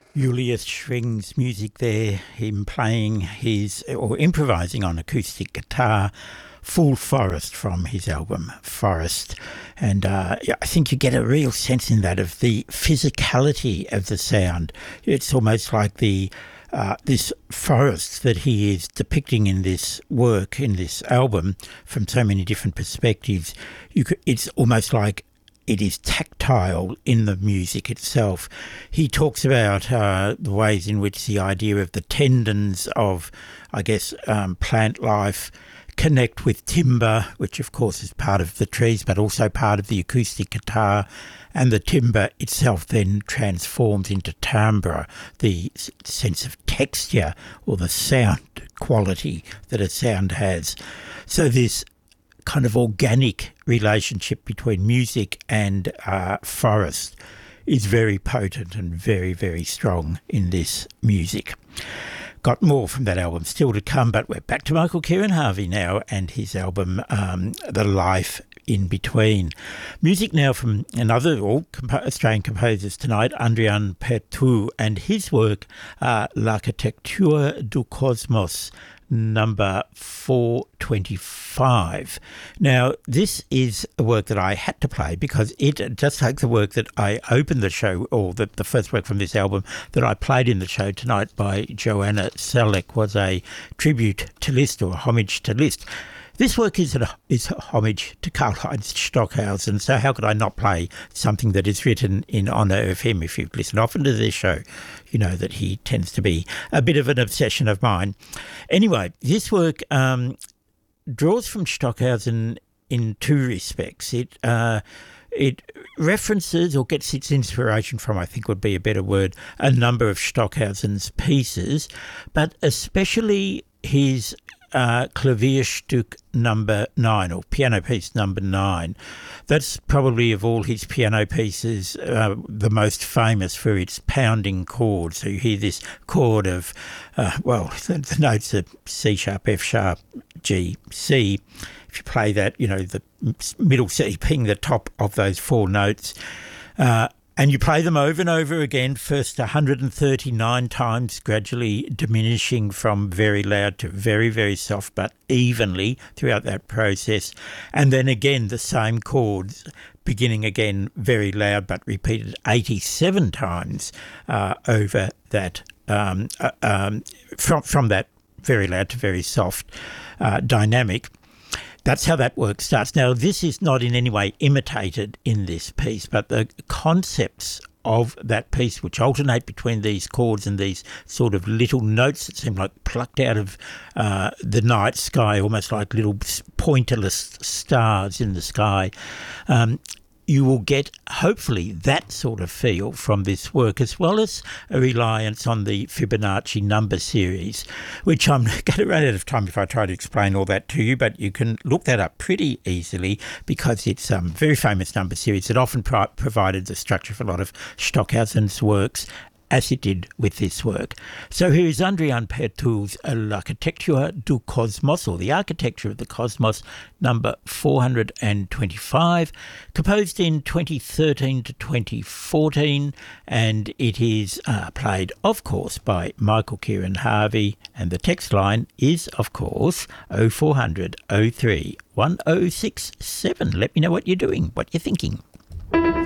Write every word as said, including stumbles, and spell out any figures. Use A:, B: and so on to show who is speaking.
A: Julius Schwing's music there, him playing his, or improvising on acoustic guitar, Full Forest from his album Forest. And uh, I think you get a real sense in that of the physicality of the sound. It's almost like the uh, this forest that he is depicting in this work, in this album, from so many different perspectives. You could, it's almost like it is tactile in the music itself. He talks about uh, the ways in which the idea of the tendons of, I guess, um, plant life connect with timber, which of course is part of the trees, but also part of the acoustic guitar, and the timber itself then transforms into timbre, the s- sense of texture or the sound quality that a sound has. So this kind of organic relationship between music and uh, forest is very potent and very, very strong in this music. Got more from that album still to come, but we're back to Michael Kieran-Harvey now and his album um, The Life in Between. Music now from another all compo- Australian composers tonight, Andrian Pertu, and his work, uh, L'Architecture du Cosmos, number four twenty-five. Now, this is a work that I had to play because it, just like the work that I opened the show, or the, the first work from this album that I played in the show tonight by Joanna Selleck, was a tribute to Liszt, or a homage to Liszt. This work is a, is a homage to Karlheinz Stockhausen, so how could I not play something that is written in honour of him? If you've listened often to this show, you know that he tends to be a bit of an obsession of mine. Anyway, this work um, draws from Stockhausen in two respects. It uh, it references, or gets its inspiration from, I think would be a better word, a number of Stockhausen's pieces, but especially his Uh, Klavierstück number nine, or piano piece number nine. That's probably, of all his piano pieces, uh, the most famous for its pounding chord. So you hear this chord of, uh, well, the, the notes are C sharp, F sharp, G, C. If you play that, you know, the middle C being the top of those four notes, uh, and you play them over and over again, first one hundred thirty-nine times, gradually diminishing from very loud to very, very soft, but evenly throughout that process. And then again, the same chords, beginning again very loud, but repeated eighty-seven times uh, over that, um, uh, um, from, from that very loud to very soft uh, dynamic. That's how that work starts. Now, this is not in any way imitated in this piece, but the concepts of that piece, which alternate between these chords and these sort of little notes that seem like plucked out of uh, the night sky, almost like little pointerless stars in the sky, um, you will get, hopefully, that sort of feel from this work, as well as a reliance on the Fibonacci number series, which I'm going to run out of time if I try to explain all that to you, but you can look that up pretty easily because it's a um, very famous number series that often pro- provided the structure for a lot of Stockhausen's works, as it did with this work. So here is Andrian Pertu's L'Architecture du Cosmos, or The Architecture of the Cosmos, number four hundred twenty-five, composed in twenty thirteen to twenty fourteen, and it is uh, played, of course, by Michael Kieran-Harvey, and the text line is, of course, oh four hundred, oh three, one oh six seven. Let me know what you're doing, what you're thinking.